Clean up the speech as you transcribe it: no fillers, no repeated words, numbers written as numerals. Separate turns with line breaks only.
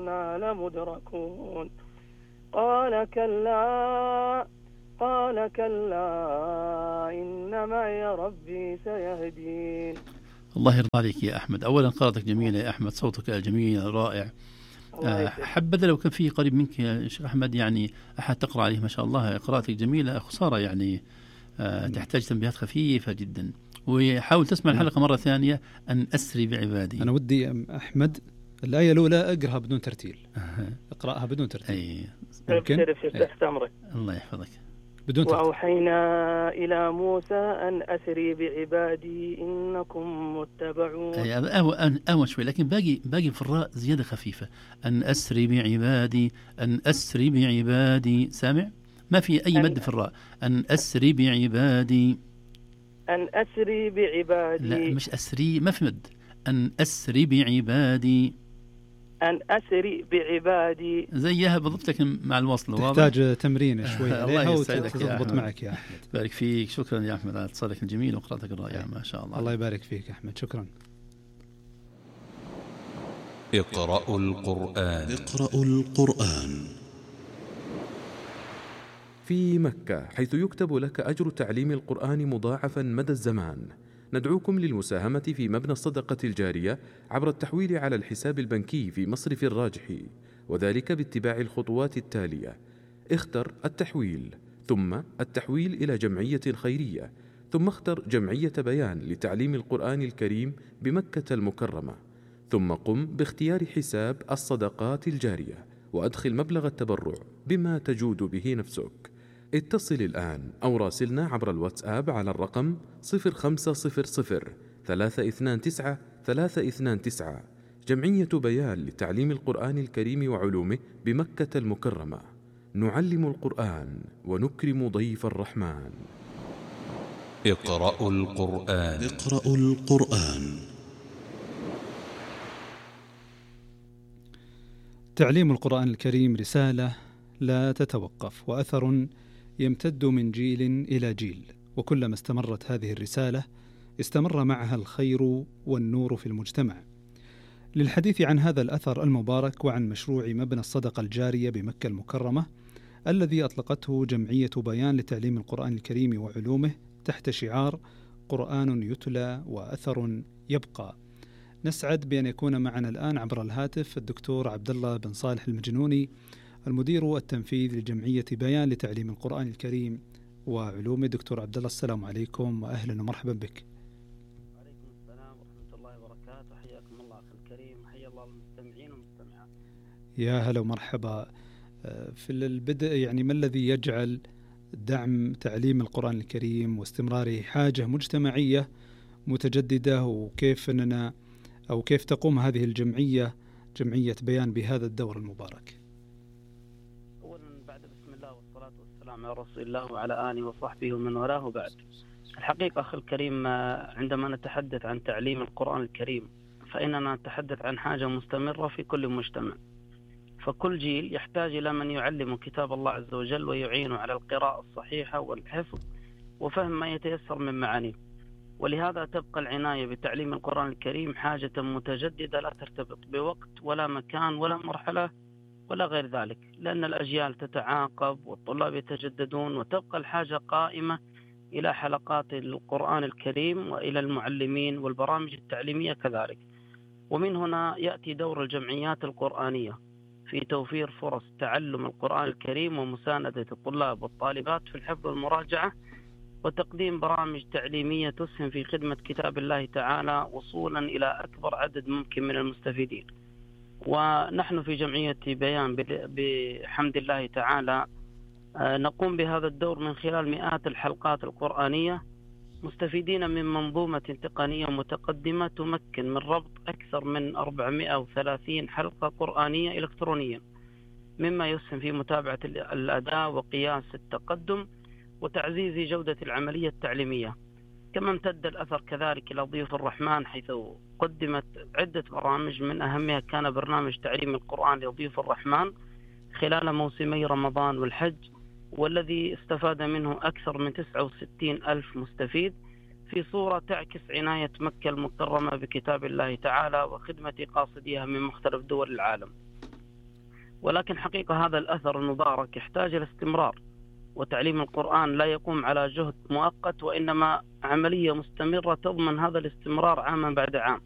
لمدركون قال كلا إن معي ربي سيهدين.
الله يرضى عليك يا أحمد. أولا قراءتك جميلة يا أحمد، صوتك جميل رائع. حبذا لو كان في قريب منك يا شيخ أحمد يعني أحد تقرأ عليه، ما شاء الله قراءتك جميلة، خسارة يعني تحتاج تنبيهات خفيفة جدا. وحاول تسمع الحلقة مرة ثانية، أن أسري بعبادي.
أنا ودي أحمد الآية الأولى أقرأها بدون ترتيل، أقرأها بدون ترتيل.
أي
ممكن؟
الله يحفظك.
بدون ترتيل.
وأوحينا إلى موسى أن أسري بعبادي إنكم متبعون.
أهون شوي، لكن باقي في الراء زيادة خفيفة. أن أسري بعبادي، أن أسري بعبادي، سامع؟ ما في أي مد في الراء. أن أسري بعبادي،
أن أسري بعبادي.
لا مش أسري، ما في مد. أن أسري بعبادي،
أن أسري بعبادي
زيها بالضبط لكن مع الوصل.
تحتاج تمرين شوي عليها
وتضبط
معك يا أحمد.
بارك فيك. شكرا يا أحمد على اتصالك الجميل وقراءتك الرائعة، ما شاء الله.
الله يبارك فيك أحمد، شكرا.
اقرأوا القرآن. في مكة، حيث يكتب لك أجر تعليم القرآن مضاعفا مدى الزمان، ندعوكم للمساهمة في مبنى الصدقة الجارية عبر التحويل على الحساب البنكي في مصرف الراجحي، وذلك باتباع الخطوات التالية: اختر التحويل، ثم التحويل إلى جمعية خيرية، ثم اختر جمعية بيان لتعليم القرآن الكريم بمكة المكرمة، ثم قم باختيار حساب الصدقات الجارية وأدخل مبلغ التبرع بما تجود به نفسك. اتصل الآن أو راسلنا عبر الواتساب على الرقم 0500 329 329. جمعية بيان لتعليم القرآن الكريم وعلومه بمكة المكرمة. نعلم القرآن ونكرم ضيف الرحمن. اقرأوا القرآن.
تعليم القرآن الكريم رسالة لا تتوقف، وأثر يمتد من جيل إلى جيل، وكلما استمرت هذه الرسالة استمر معها الخير والنور في المجتمع. للحديث عن هذا الأثر المبارك وعن مشروع مبنى الصدقة الجارية بمكة المكرمة الذي أطلقته جمعية بيان لتعليم القرآن الكريم وعلومه تحت شعار قرآن يتلى وأثر يبقى، نسعد بأن يكون معنا الآن عبر الهاتف الدكتور عبد الله بن صالح المجنوني، المدير التنفيذي لجمعية بيان لتعليم القرآن الكريم وعلومه. دكتور عبد الله، السلام عليكم وأهلا ومرحبا بك.
وعليكم السلام ورحمة الله وبركاته، حياكم الله أخي الكريم، حيا الله المستمعين والمستمعات.
يا هلا ومرحبا. في البدء يعني ما الذي يجعل دعم تعليم القرآن الكريم واستمراره حاجة مجتمعية متجددة، وكيف تقوم هذه جمعية بيان بهذا الدور المبارك؟
أولا بعد بسم الله والصلاة والسلام على رسول الله وعلى آله وصحبه ومن والاه، بعد الحقيقة أخي الكريم عندما نتحدث عن تعليم القرآن الكريم فإننا نتحدث عن حاجة مستمرة في كل مجتمع، فكل جيل يحتاج إلى من يعلم كتاب الله عز وجل ويعين على القراءة الصحيحة والحفظ وفهم ما يتيسر من معانيه. ولهذا تبقى العناية بتعليم القرآن الكريم حاجة متجددة لا ترتبط بوقت ولا مكان ولا مرحلة ولا غير ذلك، لأن الأجيال تتعاقب والطلاب يتجددون، وتبقى الحاجة قائمة إلى حلقات القرآن الكريم وإلى المعلمين والبرامج التعليمية كذلك. ومن هنا يأتي دور الجمعيات القرآنية في توفير فرص تعلم القرآن الكريم ومساندة الطلاب والطالبات في الحفظ والمراجعة، وتقديم برامج تعليمية تسهم في خدمة كتاب الله تعالى وصولا إلى أكبر عدد ممكن من المستفيدين. ونحن في جمعية بيان بحمد الله تعالى نقوم بهذا الدور من خلال مئات الحلقات القرآنية، مستفيدين من منظومة تقنية متقدمة تمكن من ربط أكثر من 430 حلقة قرآنية إلكترونيا، مما يسهم في متابعة الأداء وقياس التقدم وتعزيز جودة العملية التعليمية. كما امتد الأثر كذلك إلى ضيوف الرحمن، حيث قدمت عدة برامج، من أهمها كان برنامج تعليم القرآن لضيوف الرحمن خلال موسمي رمضان والحج، والذي استفاد منه أكثر من 69 ألف مستفيد، في صورة تعكس عناية مكة المكرمة بكتاب الله تعالى وخدمة قاصديها من مختلف دول العالم. ولكن حقيقة هذا الأثر المبارك يحتاج إلى استمرار، وتعليم القرآن لا يقوم على جهد مؤقت، وإنما عملية مستمرة تضمن هذا الاستمرار عاما بعد عام.